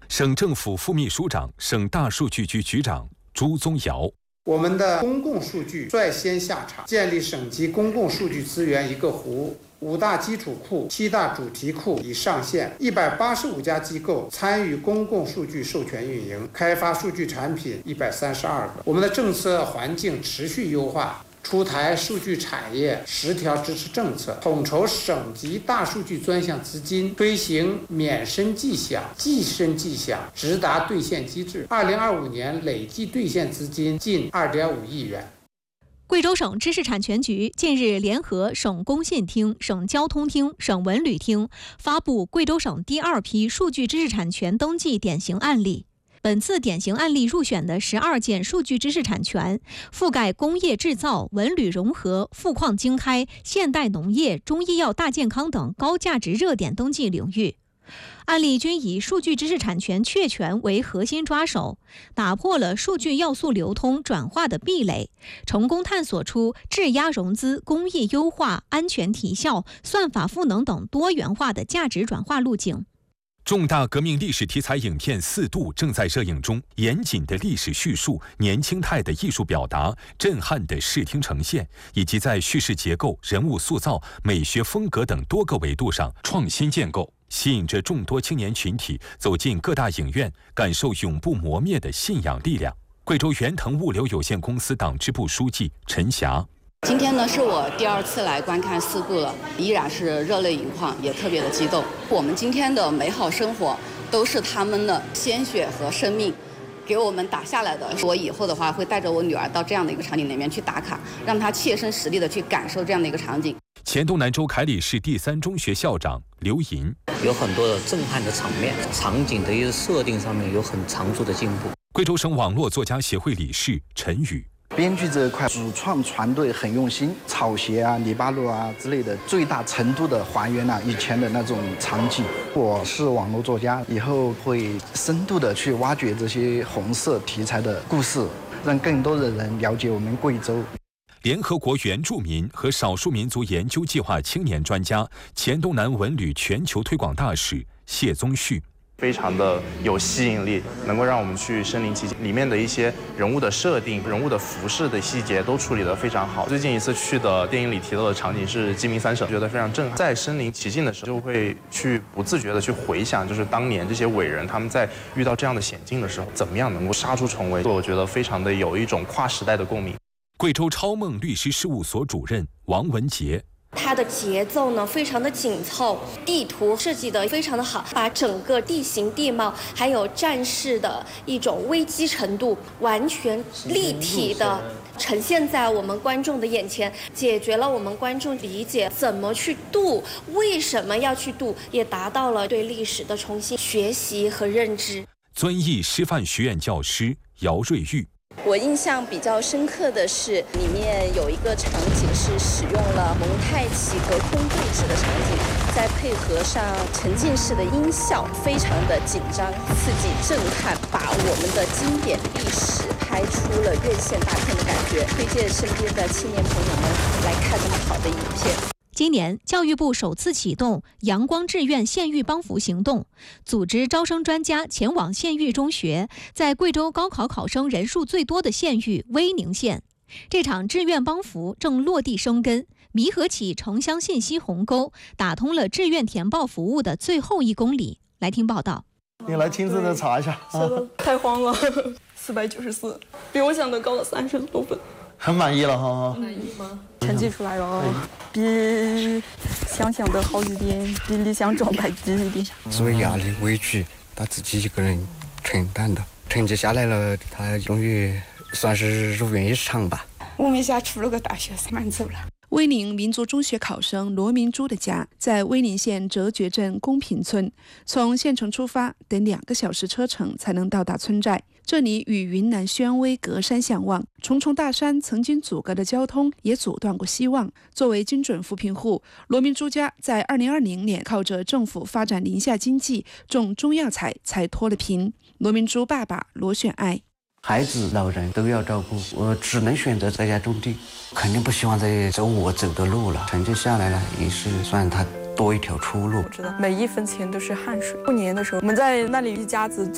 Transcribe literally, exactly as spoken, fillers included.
省政府副秘书长、省大数据局局长朱宗尧。 我们的公共数据率先下场，建立省级公共数据资源一个湖，五大基础库、七大主题库已上线，一百八十五家机构参与公共数据授权运营，开发数据产品一百三十二个。我们的政策环境持续优化。出台数据产业十条支持政策，统筹省级大数据专项资金，推行免申计享、计申计享直达兑现机制。二零二五年累计兑现资金近二点五亿元。 贵州省知识产权局近日联合省工信厅、省交通厅、省文旅厅发布贵州省第二批数据知识产权登记典型案例。本次典型案例入选的十二件数据知识产权，覆盖工业制造、文旅融合、富矿经开、现代农业、中医药大健康等高价值热点登记领域。案例均以数据知识产权确权为核心抓手，打破了数据要素流通转化的壁垒，成功探索出质押融资、工艺优化、安全提效、算法赋能等多元化的价值转化路径。 重大革命历史题材影片《四渡》正在热映中，严谨的历史叙述、年轻态的艺术表达、震撼的视听呈现，以及在叙事结构、人物塑造、美学风格等多个维度上创新建构，吸引着众多青年群体走进各大影院，感受永不磨灭的信仰力量。贵州源腾物流有限公司党支部书记陈霞。 今天呢是我第二次来观看四渡了，依然是热泪盈眶，也特别的激动。我们今天的美好生活都是他们的鲜血和生命给我们打下来的。我以后的话会带着我女儿到这样的一个场景里面去打卡，让她切身实地的去感受这样的一个场景。 黔东南州凯里市第三中学校长刘银， 有很多的震撼的场面，场景的一个设定上面有很长足的进步。 贵州省网络作家协会理事陈宇。 编剧这一块，主创团队很用心，草鞋啊、泥巴路啊之类的，最大程度的还原了、啊、以前的那种场景。我是网络作家，以后会深度的去挖掘这些红色题材的故事，让更多的人了解我们贵州。 联合国原住民和少数民族研究计划青年专家、黔东南文旅全球推广大使谢宗旭。 非常的有吸引力，能够让我们去身临其境，里面的一些人物的设定、人物的服饰的细节都处理得非常好。最近一次去的电影里提到的场景是鸡鸣三省，觉得非常震撼。在身临其境的时候，就会去不自觉的去回想，就是当年这些伟人他们在遇到这样的险境的时候，怎么样能够杀出重围。我觉得非常的有一种跨时代的共鸣。 贵州超梦律师事务所主任王文杰。 它的节奏呢非常的紧凑，地图设计的非常的好，把整个地形地貌还有战事的一种危机程度完全立体的呈现在我们观众的眼前，解决了我们观众理解怎么去渡，为什么要去渡，也达到了对历史的重新学习和认知。 遵义师范学院教师姚瑞玉。 我印象比较深刻的是，里面有一个场景是使用了蒙太奇隔空对峙的场景，再配合上沉浸式的音效，非常的紧张、刺激、震撼，把我们的经典历史拍出了院线大片的感觉。推荐身边的青年朋友们来看这么好的影片。 今年，教育部首次启动阳光志愿县域帮扶行动，组织招生专家前往县域中学，在贵州高考考生人数最多的县域威宁县。这场志愿帮扶正落地生根，弥合起城乡信息鸿沟，打通了志愿填报服务的最后一公里。来听报道。 你来亲自的查一下。 写的太慌了，四百九十四，比我想的高了三十多分。 很满意了哈。 满意吗？成绩出来了，比想象的好一点，比理想状态低一点。 所谓压力委屈，他自己一个人承担的。成绩下来了，他终于算是如愿以偿吧。 我们家出了个大学生，满足了。 威宁民族中学考生罗明珠的家在威宁县哲觉镇公平村，从县城出发得两个小时车程才能到达村寨。这里与云南宣威隔山相望，重重大山曾经阻隔的交通也阻断过希望。作为精准扶贫户，罗明珠家在二零二零年靠着政府发展林下经济、种中药材才脱了贫。罗明珠爸爸罗选爱。 孩子、老人都要照顾，我只能选择在家种地，肯定不希望再走我走的路了。成绩下来了，也是算他多一条出路。 我知道每一分钱都是汗水。过年的时候，我们在那里一家子